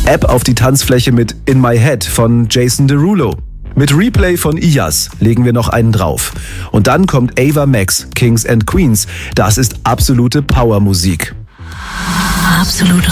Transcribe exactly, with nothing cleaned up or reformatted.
App auf die Tanzfläche mit In My Head von Jason Derulo. Mit Replay von Iyas legen wir noch einen drauf. Und dann kommt Ava Max, Kings and Queens. Das ist absolute Powermusik. Absolut